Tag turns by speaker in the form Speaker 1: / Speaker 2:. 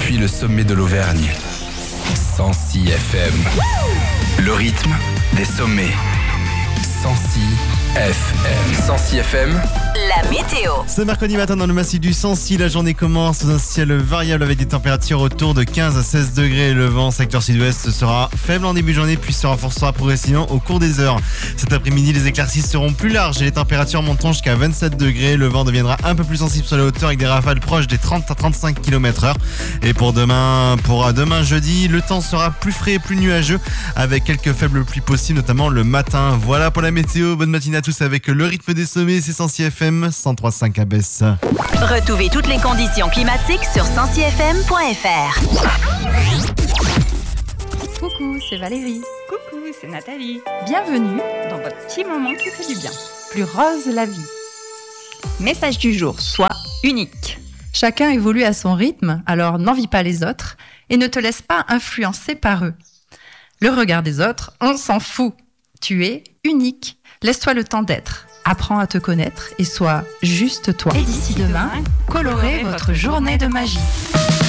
Speaker 1: depuis le sommet de l'Auvergne. 106 FM. Le rythme des sommets. 106 FM. 106 FM.
Speaker 2: La météo.
Speaker 3: Ce mercredi matin dans le massif du Sancy, la journée commence sous un ciel variable avec des températures autour de 15 à 16 degrés. Le vent secteur sud-ouest sera faible en début de journée puis se renforcera progressivement au cours des heures. Cet après-midi, les éclaircies seront plus larges et les températures monteront jusqu'à 27 degrés. Le vent deviendra un peu plus sensible sur les hauteurs avec des rafales proches des 30 à 35 km/h. Et pour demain jeudi, le temps sera plus frais et plus nuageux avec quelques faibles pluies possibles, notamment le matin. Voilà pour la météo. Bonne matinée à tous avec le rythme des sommets. C'est 106 FM 103.5 à Besse.
Speaker 2: Retrouvez toutes les conditions climatiques sur 106fm.fr.
Speaker 4: Coucou, c'est Valérie.
Speaker 5: Coucou, c'est Nathalie.
Speaker 4: Bienvenue.
Speaker 5: Dans votre petit moment qui fait du bien.
Speaker 4: Plus rose la vie.
Speaker 5: Message du jour, sois unique.
Speaker 4: Chacun évolue à son rythme, alors n'envie pas les autres et ne te laisse pas influencer par eux. Le regard des autres, on s'en fout. Tu es unique. Laisse-toi le temps d'être. Apprends à te connaître et sois juste toi. Et d'ici demain, colorez votre journée de magie.